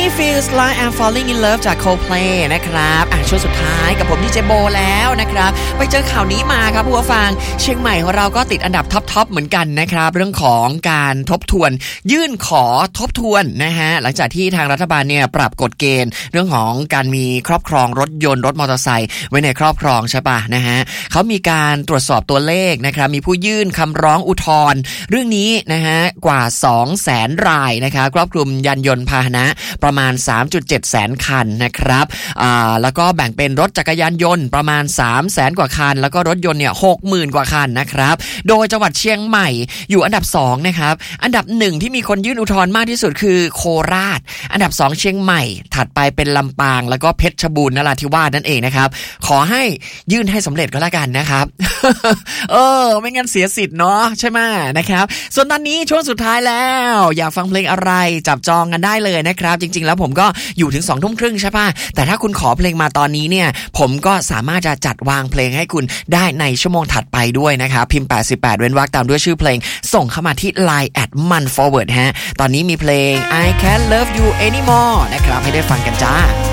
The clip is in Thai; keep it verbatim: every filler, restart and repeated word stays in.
Feels Like I'm Falling in Love จาก Coldplay นะครับอ่ะช่วงสุดท้ายกับผมดีเจโบแล้วนะครับไปเจอข่าวนี้มาครับผู้ฟังเชียงใหม่ของเราก็ติดอันดับท็อปๆเหมือนกันนะครับเรื่องของการทบทวนยื่นขอทบทวนนะฮะหลังจากที่ทางรัฐบาลเนี่ยปรับกฎเกณฑ์เรื่องของการมีครอบครองรถยนต์รถมอเตอร์ไซค์ไว้ในครอบครองใช่ป่ะนะฮะเขามีการตรวจสอบตัวเลขนะครับมีผู้ยื่นคำร้องอุทธรณ์เรื่องนี้นะฮะกว่า สองแสน รายนะครับครอบคลุมยานยนต์พาหนะประมาณ สามจุดเจ็ด แสนคันนะครับอ่าแล้วก็แบ่งเป็นรถจักรยานยนต์ประมาณ สามแสน กว่าคันแล้วก็รถยนต์เนี่ย หกหมื่น กว่าคันนะครับโดยจังหวัดเชียงใหม่อยู่อันดับสองนะครับอันดับหนึ่งที่มีคนยื่นอุทธรณ์มากที่สุดคือโคราชอันดับสองเชียงใหม่ถัดไปเป็นลำปางแล้วก็เพชรบูรณ์นราธิวาสนั่นเองนะครับขอให้ยื่นให้สำเร็จก็แล้วกันนะครับ เออไม่งั้นเสียสิทธิ์เนาะใช่ไหมนะครับส่วนตอนนี้ช่วงสุดท้ายแล้วอยากฟังเพลงอะไรจับจองกันได้เลยนะครับจริงๆแล้วผมก็อยู่ถึงสองทุ่มครึ่งใช่ป่ะแต่ถ้าคุณขอเพลงมาตอนนี้เนี่ยผมก็สามารถจะจัดวางเพลงให้คุณได้ในชั่วโมงถัดไปด้วยนะครับพิมพ์แปดสิบแปดเว้นวรรคตามด้วยชื่อเพลงส่งเข้ามาที่ ไลน์ แอท มัน ฟอร์เวิร์ด ฮะตอนนี้มีเพลง I Can't Love You Anymore นะครับให้ได้ฟังกันจ้า